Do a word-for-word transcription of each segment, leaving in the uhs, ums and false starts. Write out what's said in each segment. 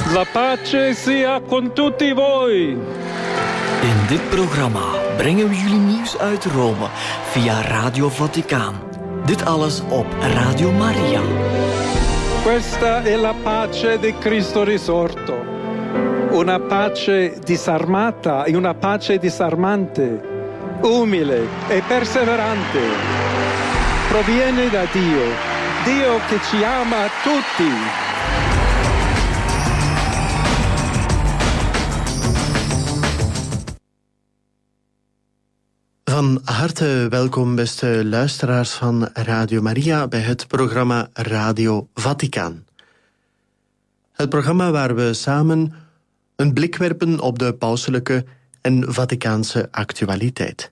La pace sia con tutti voi. In dit programma brengen we jullie nieuws uit Rome via Radio Vaticaan. Dit alles op Radio Maria. Questa è la pace di Cristo risorto. Una pace disarmata e una pace disarmante, umile e perseverante. Proviene da Dio, Dio che ci ama tutti. Van harte welkom, beste luisteraars van Radio Maria, bij het programma Radio Vaticaan. Het programma waar we samen een blik werpen op de pauselijke en Vaticaanse actualiteit.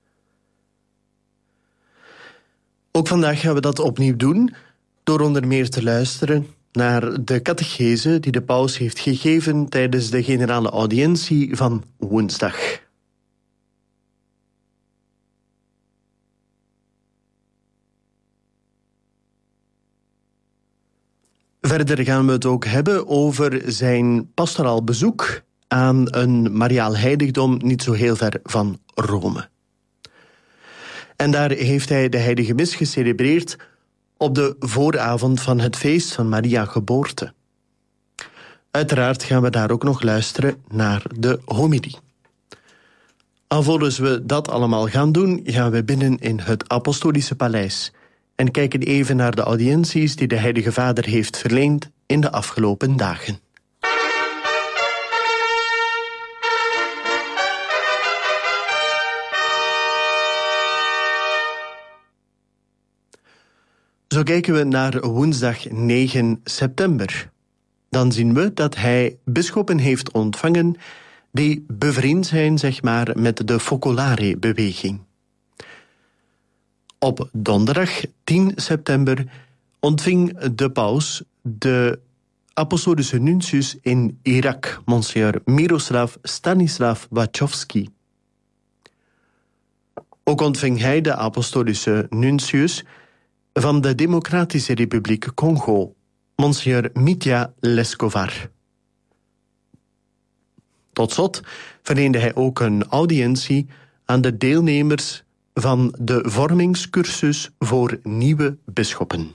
Ook vandaag gaan we dat opnieuw doen, door onder meer te luisteren naar de catechese die de paus heeft gegeven tijdens de generale audiëntie van woensdag. Verder gaan we het ook hebben over zijn pastoraal bezoek aan een mariaal heiligdom niet zo heel ver van Rome. En daar heeft hij de heilige mis gecelebreerd op de vooravond van het feest van Maria Geboorte. Uiteraard gaan we daar ook nog luisteren naar de homilie. Alvorens we dat allemaal gaan doen, gaan we binnen in het Apostolische Paleis en kijken even naar de audiënties die de Heilige Vader heeft verleend in de afgelopen dagen. Zo kijken we naar woensdag negen september. Dan zien we dat hij bisschoppen heeft ontvangen die bevriend zijn, zeg maar, met de Focolare-beweging. Op donderdag tien september ontving de paus de apostolische nuntius in Irak, Monsignor Miroslav Stanislav Wachowski. Ook ontving hij de apostolische nuntius van de Democratische Republiek Congo, Monsignor Mitya Leskovar. Tot slot verleende hij ook een audiëntie aan de deelnemers van de vormingscursus voor nieuwe bisschoppen.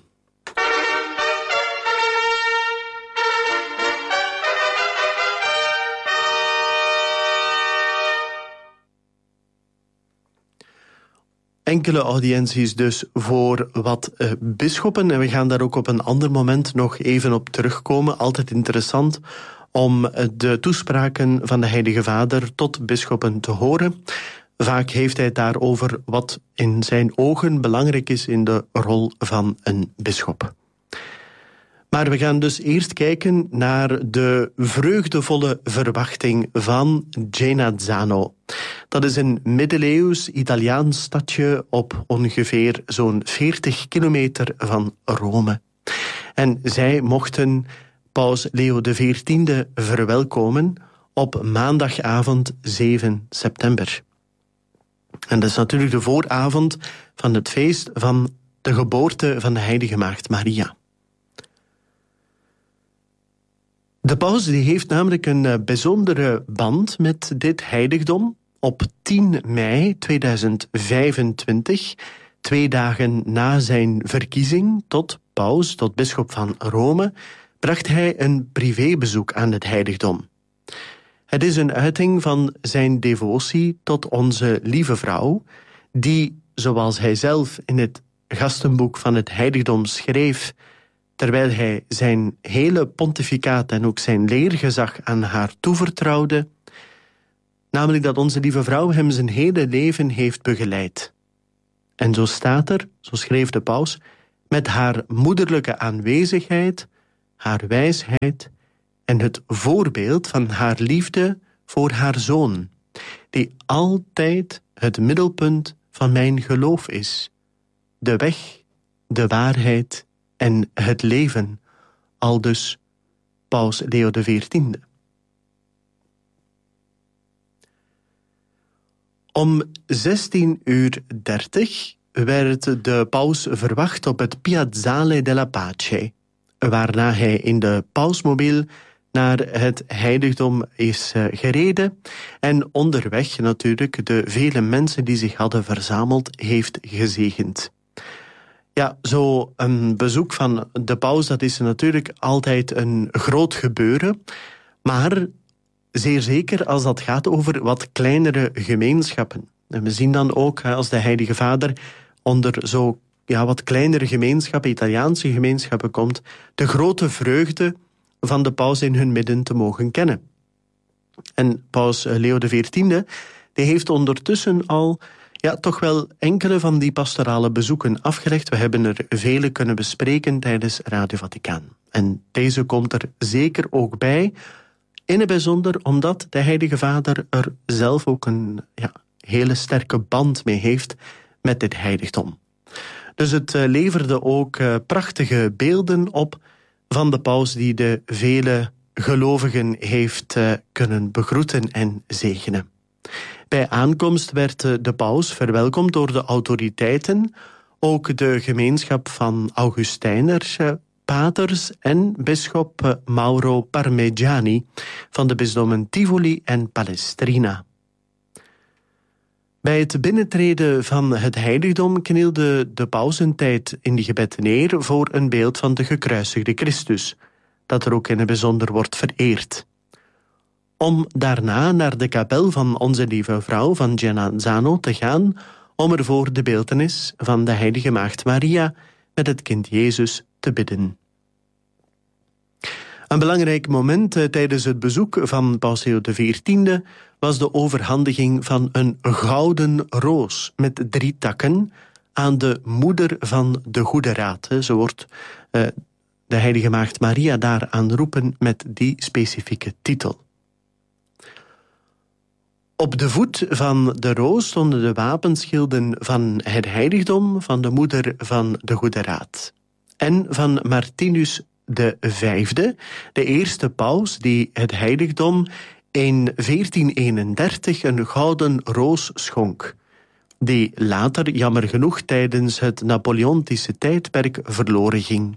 Enkele audiënties dus voor wat uh, bisschoppen. En we gaan daar ook op een ander moment nog even op terugkomen. Altijd interessant om de toespraken van de Heilige Vader tot bisschoppen te horen. Vaak heeft hij het daarover wat in zijn ogen belangrijk is in de rol van een bisschop. Maar we gaan dus eerst kijken naar de vreugdevolle verwachting van Genazzano. Dat is een middeleeuws Italiaans stadje op ongeveer zo'n veertig kilometer van Rome. En zij mochten paus Leo de veertiende verwelkomen op maandagavond zeven september. En dat is natuurlijk de vooravond van het feest van de geboorte van de heilige maagd Maria. De paus die heeft namelijk een bijzondere band met dit heiligdom. Op tien mei tweeduizend vijfentwintig, twee dagen na zijn verkiezing tot paus, tot bisschop van Rome, bracht hij een privébezoek aan het heiligdom. Het is een uiting van zijn devotie tot onze lieve vrouw, die, zoals hij zelf in het gastenboek van het heiligdom schreef, terwijl hij zijn hele pontificaat en ook zijn leergezag aan haar toevertrouwde, namelijk dat onze lieve vrouw hem zijn hele leven heeft begeleid. En zo staat er, zo schreef de paus, met haar moederlijke aanwezigheid, haar wijsheid en het voorbeeld van haar liefde voor haar zoon, die altijd het middelpunt van mijn geloof is, de weg, de waarheid en het leven, aldus paus Leo de veertiende. Om zestien uur dertig werd de paus verwacht op het Piazzale della Pace, waarna hij in de pausmobiel naar het heiligdom is uh, gereden en onderweg natuurlijk de vele mensen die zich hadden verzameld heeft gezegend. Ja, zo een bezoek van de paus, dat is natuurlijk altijd een groot gebeuren, maar zeer zeker als dat gaat over wat kleinere gemeenschappen. En we zien dan ook als de Heilige Vader onder zo ja, wat kleinere gemeenschappen, Italiaanse gemeenschappen komt, de grote vreugde van de paus in hun midden te mogen kennen. En paus Leo de veertiende, die heeft ondertussen al ja, toch wel enkele van die pastorale bezoeken afgelegd. We hebben er vele kunnen bespreken tijdens Radio Vaticaan. En deze komt er zeker ook bij, in het bijzonder omdat de Heilige Vader er zelf ook een ja, hele sterke band mee heeft met dit heiligdom. Dus het uh, leverde ook uh, prachtige beelden op van de paus die de vele gelovigen heeft uh, kunnen begroeten en zegenen. Bij aankomst werd uh, de paus verwelkomd door de autoriteiten, ook de gemeenschap van Augustijners, uh, paters en bisschop uh, Mauro Parmigiani van de bisdommen Tivoli en Palestrina. Bij het binnentreden van het heiligdom knielde de paus een tijd in die gebed neer voor een beeld van de gekruisigde Christus, dat er ook in het bijzonder wordt vereerd. Om daarna naar de kapel van Onze Lieve Vrouw van Genazzano te gaan, om er voor de beeltenis van de Heilige Maagd Maria met het kind Jezus te bidden. Een belangrijk moment tijdens het bezoek van paus Leo de veertiende was de overhandiging van een gouden roos met drie takken aan de moeder van de Goede Raad. Zo wordt uh, de Heilige Maagd Maria daar aanroepen met die specifieke titel. Op de voet van de roos stonden de wapenschilden van het heiligdom, van de moeder van de Goede Raad en van Martinus de Vijfde, de eerste paus die het heiligdom in veertien eenendertig een gouden roos schonk, die later, jammer genoeg, tijdens het Napoleontische tijdperk verloren ging.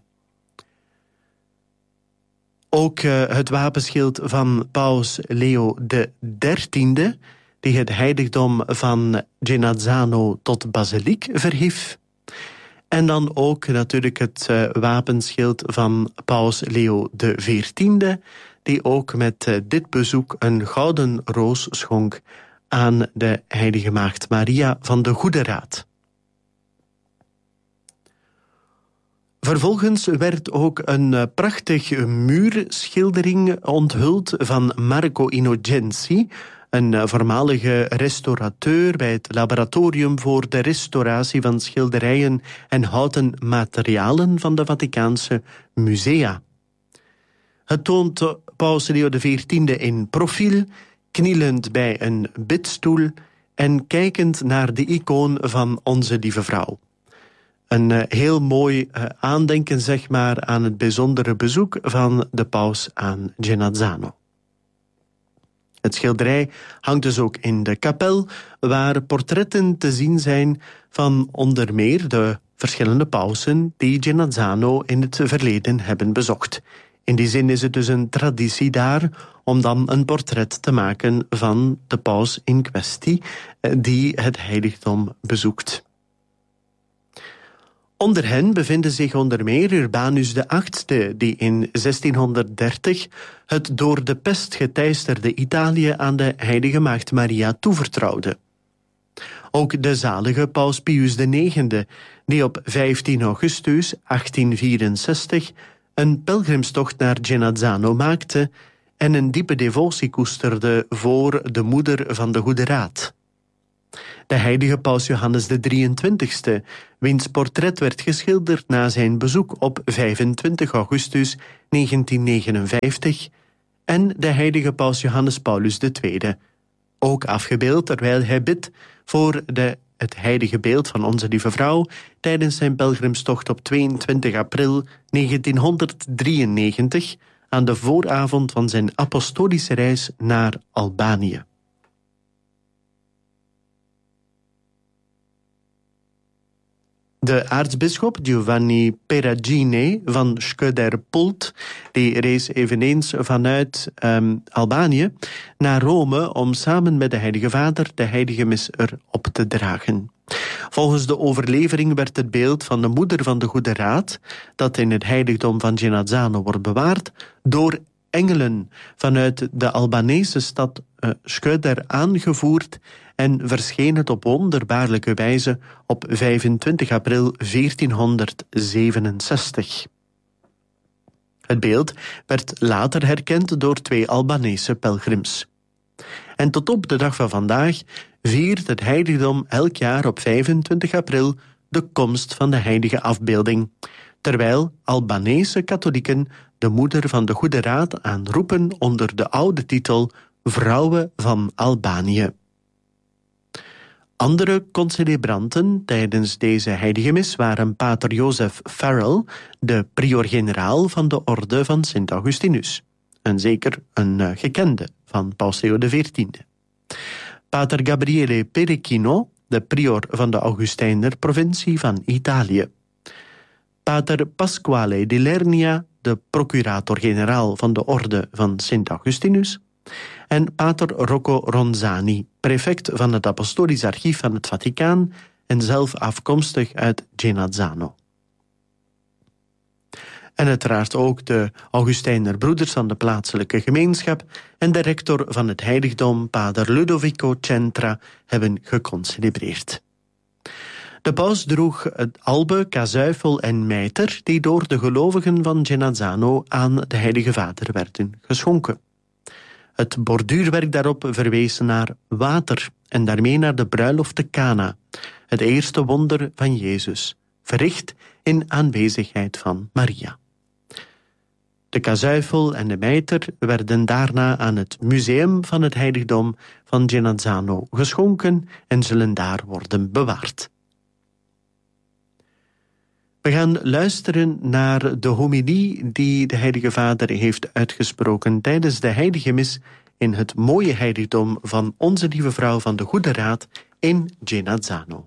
Ook uh, het wapenschild van paus Leo de dertiende, die het heiligdom van Genazzano tot basiliek verhief. En dan ook natuurlijk het uh, wapenschild van paus Leo de veertiende, die ook met uh, dit bezoek een gouden roos schonk aan de Heilige Maagd Maria van de Goede Raad. Vervolgens werd ook een uh, prachtige muurschildering onthuld van Marco Innocenzi, een uh, voormalige restaurateur bij het Laboratorium voor de Restauratie van Schilderijen en Houten Materialen van de Vaticaanse Musea. Het toont uh, paus Leo de veertiende in profiel, knielend bij een bidstoel en kijkend naar de icoon van Onze Lieve Vrouw. Een uh, heel mooi uh, aandenken, zeg maar, aan het bijzondere bezoek van de paus aan Genazzano. Het schilderij hangt dus ook in de kapel, waar portretten te zien zijn van onder meer de verschillende pausen die Genazzano in het verleden hebben bezocht. In die zin is het dus een traditie daar om dan een portret te maken van de paus in kwestie die het heiligdom bezoekt. Onder hen bevinden zich onder meer Urbanus de achtste, die in zestienhonderddertig het door de pest geteisterde Italië aan de Heilige Maagd Maria toevertrouwde. Ook de zalige paus Pius de negende, die op vijftien augustus achttienhonderdvierenzestig een pelgrimstocht naar Genazzano maakte en een diepe devotie koesterde voor de moeder van de Goede Raad. De heilige paus Johannes de drieëntwintigste, wiens portret werd geschilderd na zijn bezoek op vijfentwintig augustus negentiennegenenvijftig, en de heilige paus Johannes Paulus de tweede, ook afgebeeld terwijl hij bidt voor de, het heilige beeld van Onze Lieve Vrouw tijdens zijn pelgrimstocht op tweeëntwintig april negentienhonderddrieënnegentig aan de vooravond van zijn apostolische reis naar Albanië. De aartsbisschop Giovanni Peragine van Schöder-Pult die rees eveneens vanuit um, Albanië naar Rome om samen met de Heilige Vader de heilige mis erop te dragen. Volgens de overlevering werd het beeld van de moeder van de Goede Raad, dat in het heiligdom van Genazzano wordt bewaard, door engelen vanuit de Albanese stad uh, Schöder aangevoerd en verscheen het op wonderbaarlijke wijze op vijfentwintig april veertienhonderdzevenenzestig. Het beeld werd later herkend door twee Albanese pelgrims. En tot op de dag van vandaag viert het heiligdom elk jaar op vijfentwintig april de komst van de heilige afbeelding, terwijl Albanese katholieken de moeder van de Goede Raad aanroepen onder de oude titel Vrouwen van Albanië. Andere concelebranten tijdens deze heilige mis waren pater Joseph Farrell, de prior-generaal van de orde van Sint Augustinus, en zeker een uh, gekende van Paus Leo de veertiende. Pater Gabriele Perechino, de prior van de Augustijner provincie van Italië. Pater Pasquale di Lernia, de procurator-generaal van de orde van Sint Augustinus. En pater Rocco Ronzani, prefect van het Apostolisch Archief van het Vaticaan en zelf afkomstig uit Genazzano. En uiteraard ook de Augustijner broeders van de plaatselijke gemeenschap en de rector van het heiligdom, pater Ludovico Centra, hebben geconcelebreerd. De paus droeg het albe, kazuifel en mijter die door de gelovigen van Genazzano aan de Heilige Vader werden geschonken. Het borduurwerk daarop verwees naar water en daarmee naar de bruiloft te Cana, het eerste wonder van Jezus, verricht in aanwezigheid van Maria. De kazuifel en de mijter werden daarna aan het museum van het heiligdom van Genazzano geschonken en zullen daar worden bewaard. We gaan luisteren naar de homilie die de Heilige Vader heeft uitgesproken tijdens de heilige mis in het mooie heiligdom van Onze Lieve Vrouw van de Goede Raad in Genazzano.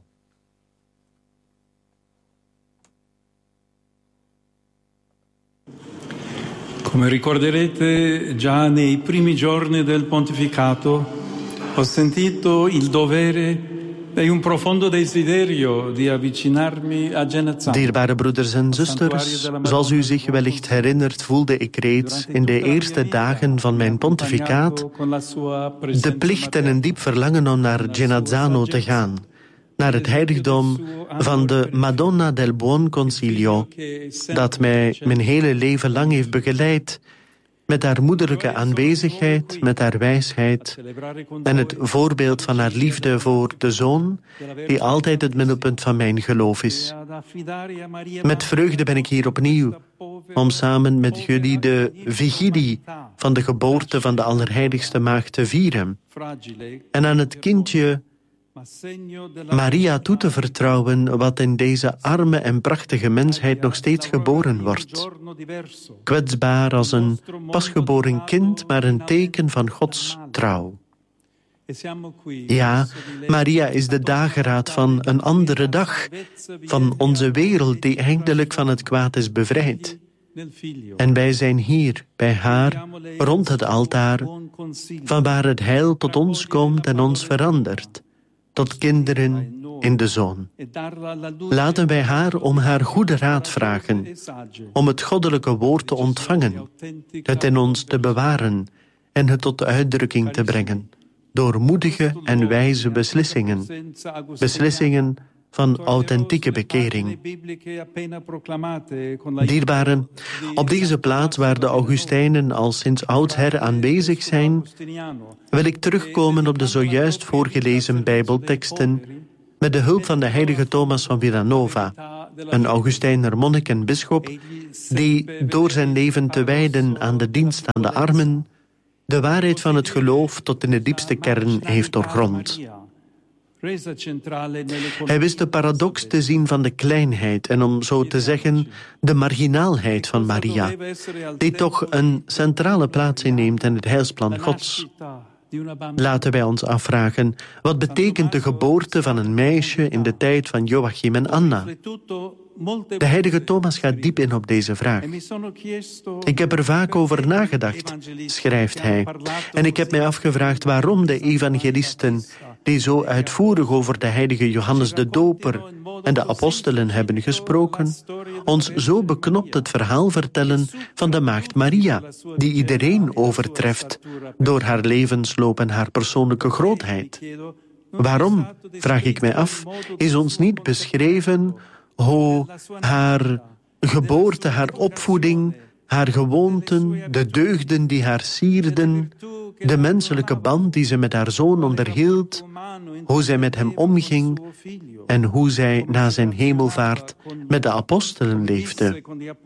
Come ricorderete, già nei primi giorni del pontificato ho sentito il dovere e un profondo desiderio di avvicinarmi a Genazzano. Dierbare broeders en zusters, zoals u zich wellicht herinnert, voelde ik reeds in de eerste dagen van mijn pontificaat de plicht en een diep verlangen om naar Genazzano te gaan, naar het heiligdom van de Madonna del Buon Consiglio, dat mij mijn hele leven lang heeft begeleid, met haar moederlijke aanwezigheid, met haar wijsheid en het voorbeeld van haar liefde voor de Zoon, die altijd het middelpunt van mijn geloof is. Met vreugde ben ik hier opnieuw, om samen met jullie de vigilie van de geboorte van de Allerheiligste Maagd te vieren en aan het kindje Maria toe te vertrouwen wat in deze arme en prachtige mensheid nog steeds geboren wordt. Kwetsbaar als een pasgeboren kind, maar een teken van Gods trouw. Ja, Maria is de dageraad van een andere dag, van onze wereld die eindelijk van het kwaad is bevrijd. En wij zijn hier, bij haar, rond het altaar, van waar het heil tot ons komt en ons verandert, tot kinderen in de Zoon. Laten wij haar om haar goede raad vragen, om het goddelijke woord te ontvangen, het in ons te bewaren en het tot uitdrukking te brengen, door moedige en wijze beslissingen, beslissingen van authentieke bekering. Dierbaren, op deze plaats waar de Augustijnen al sinds oudsher aanwezig zijn, wil ik terugkomen op de zojuist voorgelezen Bijbelteksten met de hulp van de heilige Thomas van Villanova, een Augustijner monnik en bisschop, die door zijn leven te wijden aan de dienst aan de armen, de waarheid van het geloof tot in de diepste kern heeft doorgrond. Hij wist de paradox te zien van de kleinheid en om zo te zeggen de marginaalheid van Maria, die toch een centrale plaats inneemt in het heilsplan Gods. Laten wij ons afvragen, wat betekent de geboorte van een meisje in de tijd van Joachim en Anna? De heilige Thomas gaat diep in op deze vraag. Ik heb er vaak over nagedacht, schrijft hij, en ik heb mij afgevraagd waarom de evangelisten, die zo uitvoerig over de heilige Johannes de Doper en de apostelen hebben gesproken, ons zo beknopt het verhaal vertellen van de maagd Maria, die iedereen overtreft door haar levensloop en haar persoonlijke grootheid. Waarom, vraag ik mij af, is ons niet beschreven hoe haar geboorte, haar opvoeding, haar gewoonten, de deugden die haar sierden, de menselijke band die ze met haar zoon onderhield, hoe zij met hem omging en hoe zij na zijn hemelvaart met de apostelen leefde.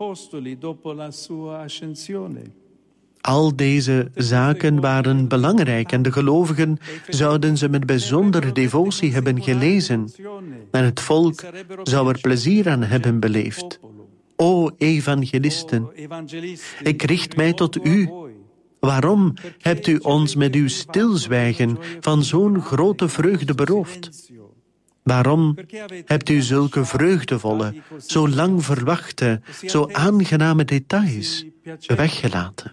Al deze zaken waren belangrijk en de gelovigen zouden ze met bijzondere devotie hebben gelezen. En het volk zou er plezier aan hebben beleefd. O evangelisten, ik richt mij tot u. Waarom hebt u ons met uw stilzwijgen van zo'n grote vreugde beroofd? Waarom hebt u zulke vreugdevolle, zo lang verwachte, zo aangename details weggelaten?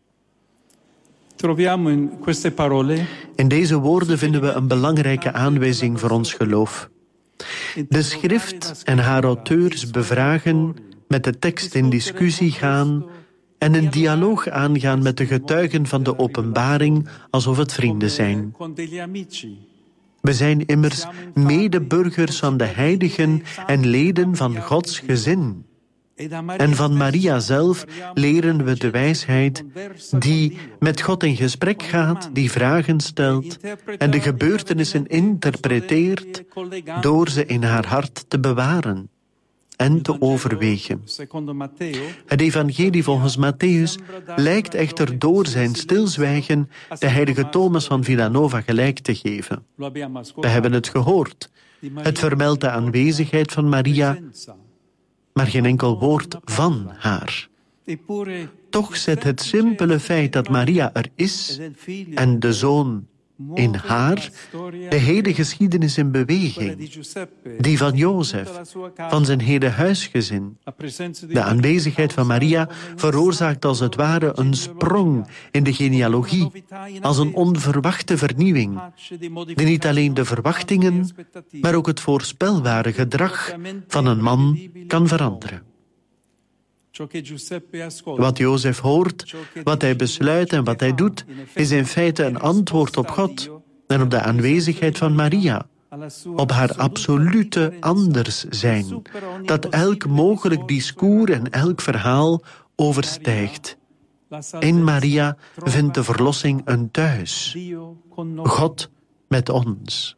In deze woorden vinden we een belangrijke aanwijzing voor ons geloof. De schrift en haar auteurs bevragen, met de tekst in discussie gaan en een dialoog aangaan met de getuigen van de openbaring alsof het vrienden zijn. We zijn immers medeburgers van de heiligen en leden van Gods gezin. En van Maria zelf leren we de wijsheid die met God in gesprek gaat, die vragen stelt en de gebeurtenissen interpreteert door ze in haar hart te bewaren en te overwegen. Het evangelie volgens Matthäus lijkt echter door zijn stilzwijgen de heilige Thomas van Villanova gelijk te geven. We hebben het gehoord. Het vermeldt de aanwezigheid van Maria, maar geen enkel woord van haar. Toch zet het simpele feit dat Maria er is en de Zoon in haar de hele geschiedenis in beweging, die van Jozef, van zijn hele huisgezin. De aanwezigheid van Maria veroorzaakt als het ware een sprong in de genealogie, als een onverwachte vernieuwing, die niet alleen de verwachtingen, maar ook het voorspelbare gedrag van een man kan veranderen. Wat Jozef hoort, wat hij besluit en wat hij doet, is in feite een antwoord op God en op de aanwezigheid van Maria, op haar absolute anders zijn, dat elk mogelijk discours en elk verhaal overstijgt. In Maria vindt de verlossing een thuis, God met ons.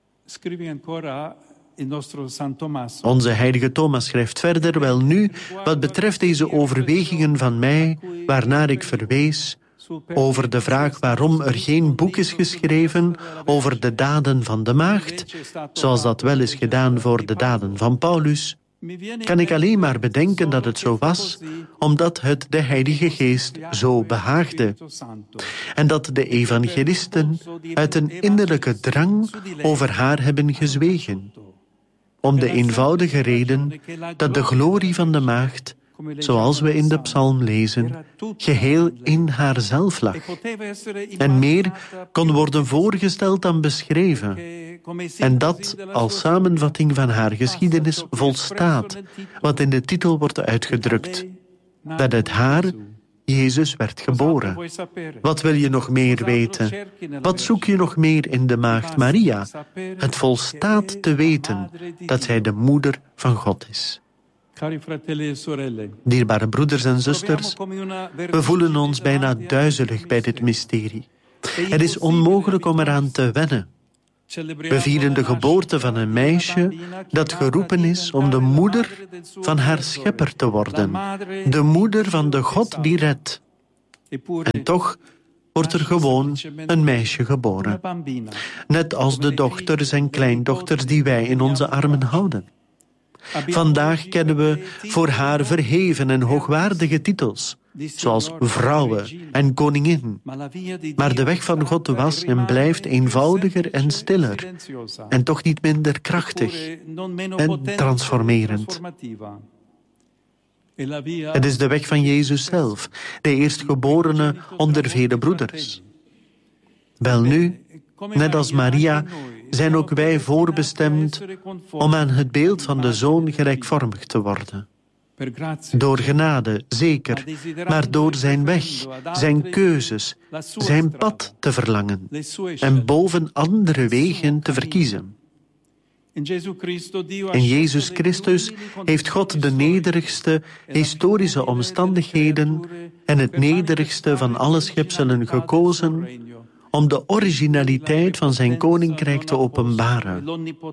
Onze heilige Thomas schrijft verder, wel nu, wat betreft deze overwegingen van mij, waarnaar ik verwees, over de vraag waarom er geen boek is geschreven over de daden van de maagd, zoals dat wel is gedaan voor de daden van Paulus, kan ik alleen maar bedenken dat het zo was, omdat het de Heilige Geest zo behaagde. En dat de evangelisten uit een innerlijke drang over haar hebben gezwegen. Om de eenvoudige reden dat de glorie van de maagd, zoals we in de psalm lezen, geheel in haarzelf lag. En meer kon worden voorgesteld dan beschreven. En dat als samenvatting van haar geschiedenis volstaat, wat in de titel wordt uitgedrukt. Dat uit haar Jezus werd geboren. Wat wil je nog meer weten? Wat zoek je nog meer in de maagd Maria? Het volstaat te weten dat zij de moeder van God is. Dierbare broeders en zusters, we voelen ons bijna duizelig bij dit mysterie. Het is onmogelijk om eraan te wennen. We vieren de geboorte van een meisje dat geroepen is om de moeder van haar schepper te worden. De moeder van de God die redt. En toch wordt er gewoon een meisje geboren. Net als de dochters en kleindochters die wij in onze armen houden. Vandaag kennen we voor haar verheven en hoogwaardige titels, zoals vrouwen en koningin. Maar de weg van God was en blijft eenvoudiger en stiller, en toch niet minder krachtig en transformerend. Het is de weg van Jezus zelf, de eerstgeborene onder vele broeders. Welnu, net als Maria, zijn ook wij voorbestemd om aan het beeld van de Zoon gelijkvormig te worden. Door genade, zeker, maar door zijn weg, zijn keuzes, zijn pad te verlangen en boven andere wegen te verkiezen. In Jezus Christus heeft God de nederigste historische omstandigheden en het nederigste van alle schepselen gekozen om de originaliteit van zijn koninkrijk te openbaren,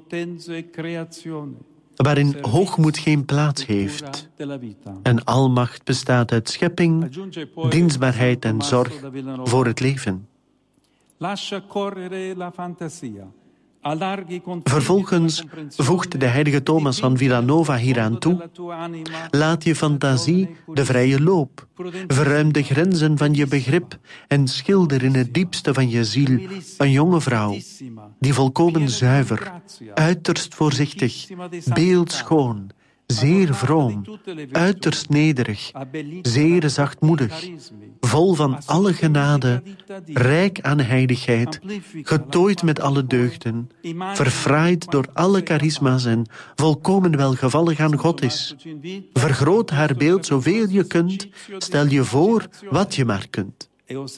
waarin hoogmoed geen plaats heeft en almacht bestaat uit schepping, dienstbaarheid en zorg voor het leven. Vervolgens voegt de heilige Thomas van Villanova hieraan toe: laat je fantasie de vrije loop, verruim de grenzen van je begrip en schilder in het diepste van je ziel een jonge vrouw, die volkomen zuiver, uiterst voorzichtig, beeldschoon, zeer vroom, uiterst nederig, zeer zachtmoedig, vol van alle genade, rijk aan heiligheid, getooid met alle deugden, verfraaid door alle charisma's en volkomen welgevallig aan God is. Vergroot haar beeld zoveel je kunt, stel je voor wat je maar kunt.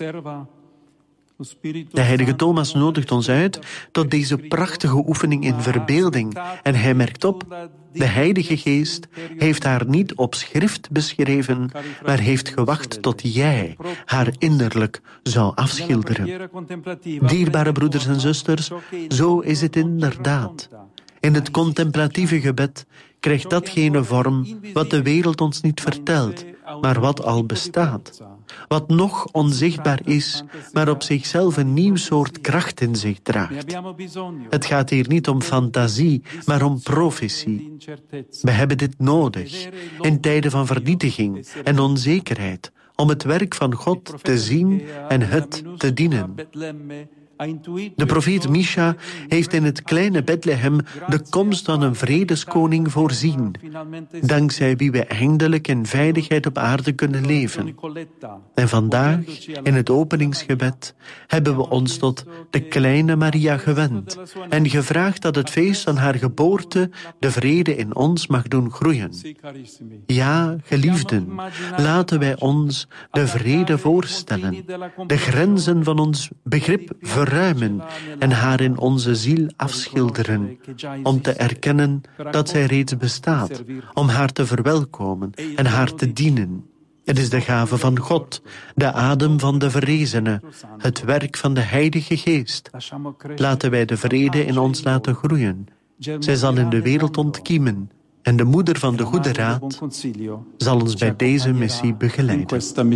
De heilige Thomas nodigt ons uit tot deze prachtige oefening in verbeelding en hij merkt op: de Heilige Geest heeft haar niet op schrift beschreven, maar heeft gewacht tot jij haar innerlijk zou afschilderen. Dierbare broeders en zusters, zo is het inderdaad. In het contemplatieve gebed krijgt datgene vorm wat de wereld ons niet vertelt, maar wat al bestaat. Wat nog onzichtbaar is, maar op zichzelf een nieuw soort kracht in zich draagt. Het gaat hier niet om fantasie, maar om profetie. We hebben dit nodig, in tijden van vernietiging en onzekerheid, om het werk van God te zien en het te dienen. De profeet Micha heeft in het kleine Bethlehem de komst van een vredeskoning voorzien, dankzij wie we eindelijk in veiligheid op aarde kunnen leven. En vandaag, in het openingsgebed, hebben we ons tot de kleine Maria gewend en gevraagd dat het feest van haar geboorte de vrede in ons mag doen groeien. Ja, geliefden, laten wij ons de vrede voorstellen, de grenzen van ons begrip verruimen en haar in onze ziel afschilderen, om te erkennen dat zij reeds bestaat, om haar te verwelkomen en haar te dienen. Het is de gave van God, de adem van de verrezene, het werk van de Heilige Geest. Laten wij de vrede in ons laten groeien. Zij zal in de wereld ontkiemen en de moeder van de goede raad zal ons bij deze missie begeleiden.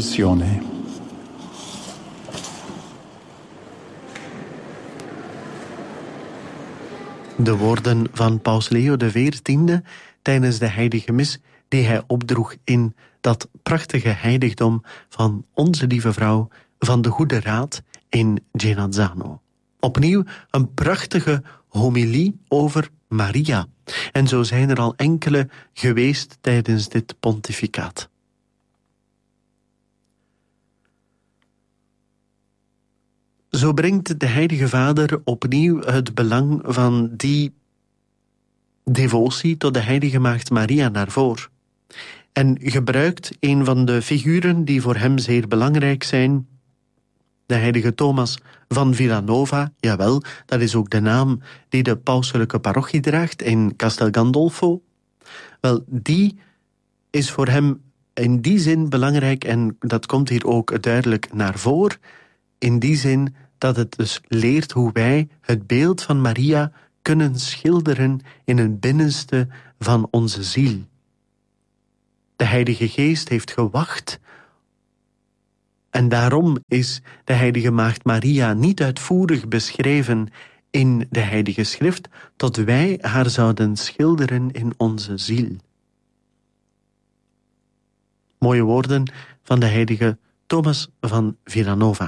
De woorden van Paus Leo de veertiende tijdens de heilige mis die hij opdroeg in dat prachtige heiligdom van Onze Lieve Vrouw van de Goede Raad in Genazzano. Opnieuw een prachtige homilie over Maria. En zo zijn er al enkele geweest tijdens dit pontificaat. Zo brengt de Heilige Vader opnieuw het belang van die devotie tot de Heilige Maagd Maria naar voren. En gebruikt een van de figuren die voor hem zeer belangrijk zijn, de heilige Thomas van Villanova. Jawel, dat is ook de naam die de pauselijke parochie draagt in Castel Gandolfo. Wel, die is voor hem in die zin belangrijk en dat komt hier ook duidelijk naar voren. In die zin dat het dus leert hoe wij het beeld van Maria kunnen schilderen in het binnenste van onze ziel. De Heilige Geest heeft gewacht en daarom is de Heilige Maagd Maria niet uitvoerig beschreven in de Heilige Schrift, tot wij haar zouden schilderen in onze ziel. Mooie woorden van de heilige Thomas van Villanova.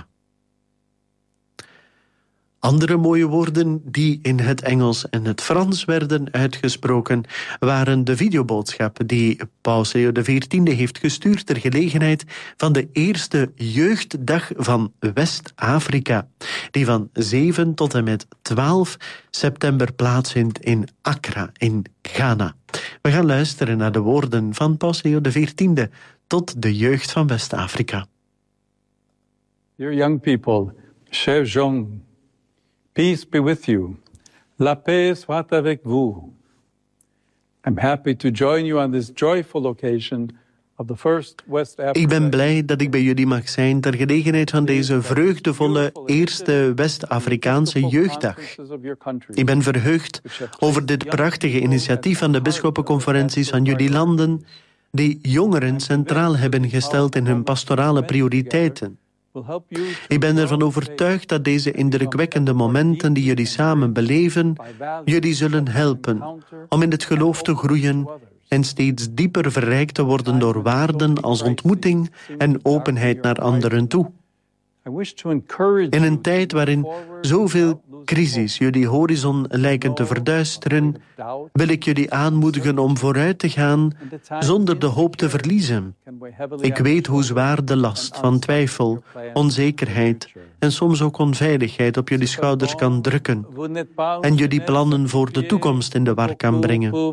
Andere mooie woorden die in het Engels en het Frans werden uitgesproken waren de videoboodschap die Paus Leo de veertiende heeft gestuurd ter gelegenheid van de eerste jeugddag van West-Afrika, die van zeven tot en met twaalf september plaatsvindt in Accra in Ghana. We gaan luisteren naar de woorden van Paus Leo de veertiende tot de jeugd van West-Afrika. Dear young people, chers jeunes, peace be with you. La paix soit avec vous. I'm happy to join you on this joyful occasion of the first West Africa. Ik ben blij dat ik bij jullie mag zijn ter gelegenheid van deze vreugdevolle eerste West-Afrikaanse jeugddag. Ik ben verheugd over dit prachtige initiatief van de bisschoppenconferenties van jullie landen, die jongeren centraal hebben gesteld in hun pastorale prioriteiten. Ik ben ervan overtuigd dat deze indrukwekkende momenten die jullie samen beleven, jullie zullen helpen om in het geloof te groeien en steeds dieper verrijkt te worden door waarden als ontmoeting en openheid naar anderen toe. In een tijd waarin zoveel crisis jullie horizon lijken te verduisteren, wil ik jullie aanmoedigen om vooruit te gaan zonder de hoop te verliezen. Ik weet hoe zwaar de last van twijfel, onzekerheid en soms ook onveiligheid op jullie schouders kan drukken en jullie plannen voor de toekomst in de war kan brengen.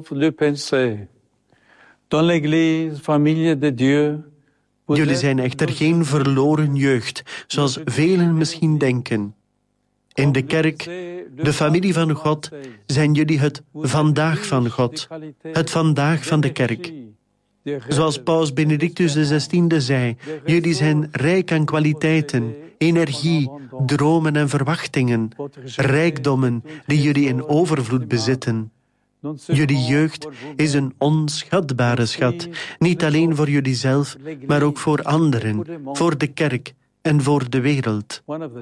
Jullie zijn echter geen verloren jeugd, zoals velen misschien denken. In de kerk, de familie van God, zijn jullie het vandaag van God, het vandaag van de kerk. Zoals Paus Benedictus de zestiende zei, jullie zijn rijk aan kwaliteiten, energie, dromen en verwachtingen, rijkdommen die jullie in overvloed bezitten. Jullie jeugd is een onschatbare schat, niet alleen voor jullie zelf, maar ook voor anderen, voor de kerk en voor de wereld.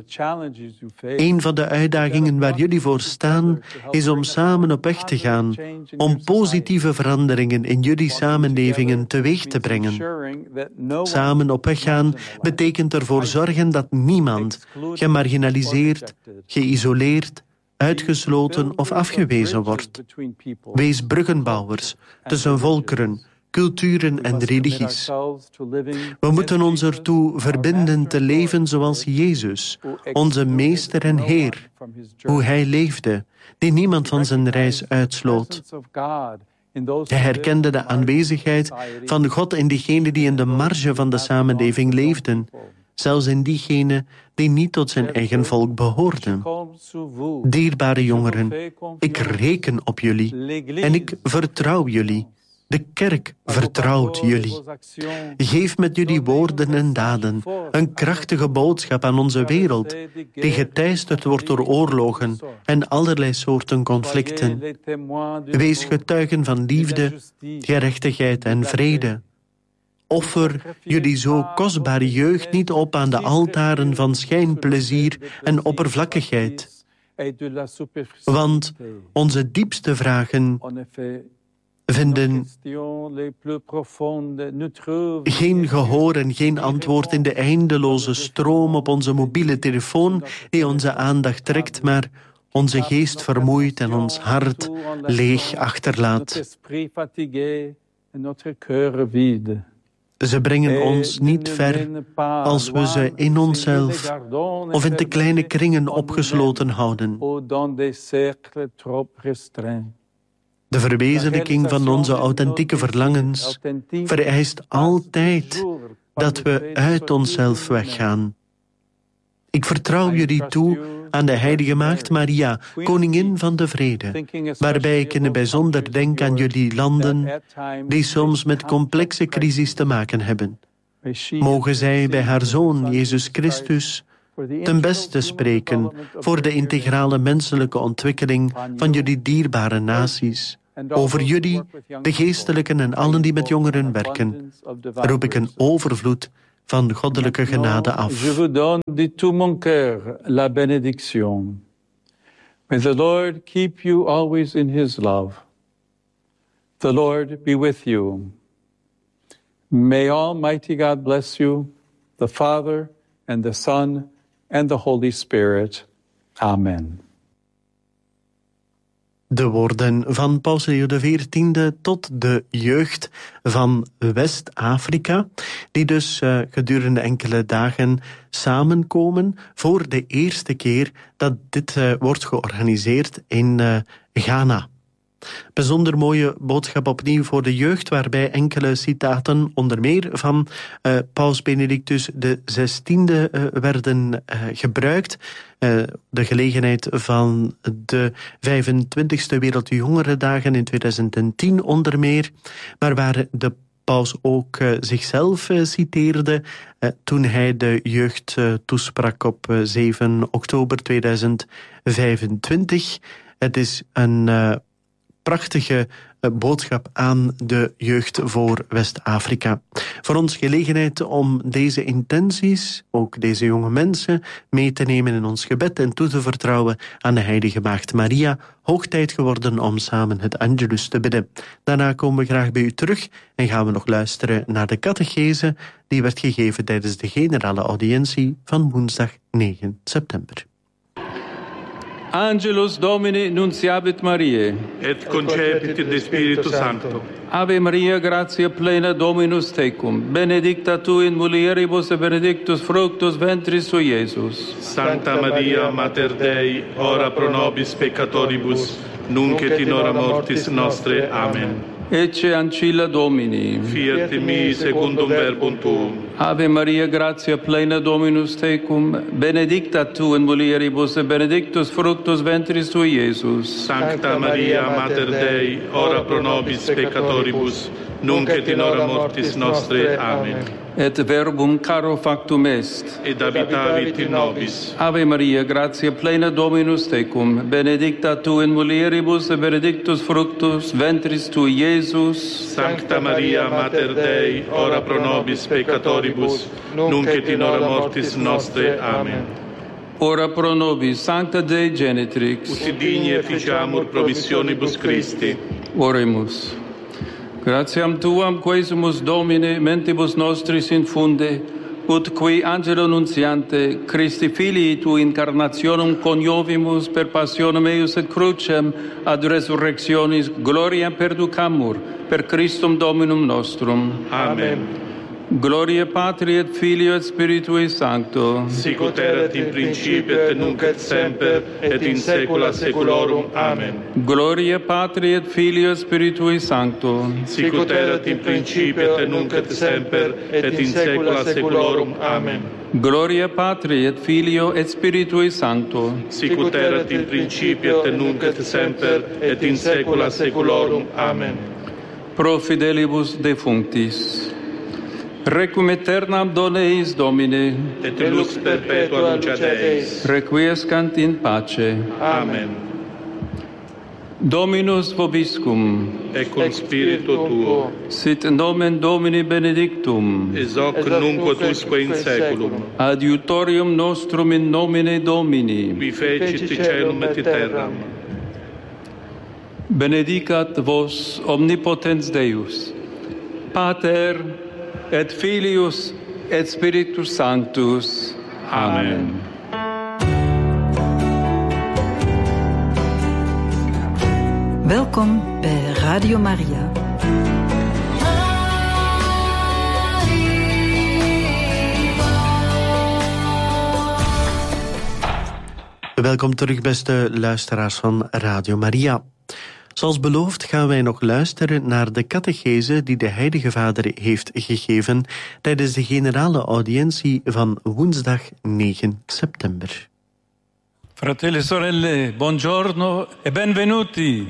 Een van de uitdagingen waar jullie voor staan, is om samen op weg te gaan, om positieve veranderingen in jullie samenlevingen teweeg te brengen. Samen op weg gaan betekent ervoor zorgen dat niemand gemarginaliseerd, geïsoleerd, uitgesloten of afgewezen wordt. Wees bruggenbouwers tussen volkeren, culturen en religies. We moeten ons ertoe verbinden te leven zoals Jezus, onze Meester en Heer, hoe Hij leefde, die niemand van zijn reis uitsloot. Hij herkende de aanwezigheid van God in diegenen die in de marge van de samenleving leefden, zelfs in diegenen die niet tot zijn eigen volk behoorden. Dierbare jongeren, ik reken op jullie en ik vertrouw jullie. De kerk vertrouwt jullie. Geef met jullie woorden en daden een krachtige boodschap aan onze wereld, die geteisterd wordt door oorlogen en allerlei soorten conflicten. Wees getuigen van liefde, gerechtigheid en vrede. Offer jullie zo kostbare jeugd niet op aan de altaren van schijnplezier en oppervlakkigheid. Want onze diepste vragen vinden geen gehoor en geen antwoord in de eindeloze stroom op onze mobiele telefoon die onze aandacht trekt, maar onze geest vermoeit en ons hart leeg achterlaat. Ze brengen ons niet ver als we ze in onszelf of in te kleine kringen opgesloten houden. De verwezenlijking van onze authentieke verlangens vereist altijd dat we uit onszelf weggaan. Ik vertrouw jullie toe aan de heilige maagd Maria, koningin van de vrede, waarbij ik in het bijzonder denk aan jullie landen die soms met complexe crisis te maken hebben. Mogen zij bij haar Zoon Jezus Christus ten beste spreken voor de integrale menselijke ontwikkeling van jullie dierbare naties. Over jullie, de geestelijken en allen die met jongeren werken, roep ik een overvloed van goddelijke genade af. Je vous donne de tout mon cœur la bénédiction. May the Lord keep you always in his love. The Lord be with you. May Almighty God bless you, the Father and the Son and the Holy Spirit. Amen. De woorden van Paus Leo de veertiende tot de jeugd van West-Afrika, die dus uh, gedurende enkele dagen samenkomen voor de eerste keer dat dit uh, wordt georganiseerd in uh, Ghana. Bijzonder mooie boodschap opnieuw voor de jeugd, waarbij enkele citaten onder meer van uh, Paus Benedictus de zestiende uh, werden uh, gebruikt. Uh, de gelegenheid van de vijfentwintigste Wereldjongerendagen in tweeduizend tien onder meer, maar waar de paus ook uh, zichzelf uh, citeerde uh, toen hij de jeugd uh, toesprak op uh, zeven oktober tweeduizend vijfentwintig. Het is een uh, prachtige boodschap aan de jeugd voor West-Afrika. Voor ons gelegenheid om deze intenties, ook deze jonge mensen, mee te nemen in ons gebed en toe te vertrouwen aan de Heilige Maagd Maria. Hoog tijd geworden om samen het Angelus te bidden. Daarna komen we graag bij u terug en gaan we nog luisteren naar de catechese die werd gegeven tijdens de generale audiëntie van woensdag negen september. Angelus Domini nunciabit Mariae. Et concepit de Spiritu Sancto. Ave Maria, gratia plena, Dominus tecum. Benedicta tu in mulieribus et benedictus fructus ventris sui, Iesus. Sancta Maria, Mater Dei, ora pro nobis peccatoribus, nunc et in hora mortis nostre. Amen. Ecce ancilla Domini. Fiat mi secundum verbum tuum. Ave Maria, gratia plena, Dominus tecum. Benedicta tu in mulieribus et benedictus fructus ventris tui, Iesus. Sancta Maria, Mater Dei, ora pro nobis peccatoribus, nunc et in hora mortis nostre. Amen. Et verbum caro factum est. Et habitavit in nobis. Ave Maria, gratia plena, Dominus tecum. Benedicta tu in mulieribus et benedictus fructus ventris tui, Iesus. Sancta Maria, Mater Dei, ora pro nobis peccatoribus, nunc et in hora mortis nostre. Amen. Ora pro nobis, Sancta Dei Genitrix. Ut digni efficiamur promissionibus Christi. Oremus. Gratiam tuam quesumus Domine mentibus nostris infunde, ut qui angelo nuntiante Christi filii tu incarnationum coniovimus per passionem eius et crucem ad resurrectionis gloriam perducamur per Christum Dominum nostrum. Amen. Gloria Patri et Filio et Spiritui Sancto. Sic ut erat in principio et nunc et semper et in saecula saeculorum. Amen. Gloria Patri et Filio et Spiritui Sancto. Sic ut erat in principio et nunc et semper et in saecula saeculorum. Amen. Gloria Patri et Filio et Spiritui Sancto. Sic ut erat in principio et nunc et semper et in saecula saeculorum. Amen. Pro fidelibus defunctis. Requiem aeternam dona eis Domine. Et lux perpetua luceat eis. Requiescant in pace. Amen. Dominus vobiscum. Et cum spiritu tuo. Sit nomen Domini benedictum. Ex hoc nunc ut usque in saeculum. Adiutorium nostrum in nomine Domini. Qui fecit caelum et terram. Benedicat vos omnipotens Deus, Pater et Filius et Spiritus Sanctus. Amen. Welkom bij Radio Maria. Welkom terug, beste luisteraars van Radio Maria. Zoals beloofd gaan wij nog luisteren naar de catechese die de Heilige Vader heeft gegeven tijdens de generale audiëntie van woensdag negen september. Fratelli e sorelle, buongiorno e benvenuti.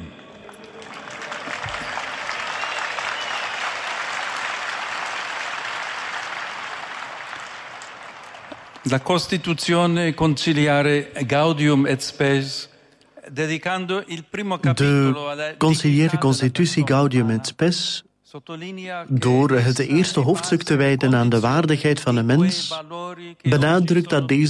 La Costituzione conciliare Gaudium et Spes, dedicando il primo capitolo alla De conciliaire constitutie Gaudium et Spes, door het eerste hoofdstuk te wijden aan de waardigheid van de mens, benadrukt dat deze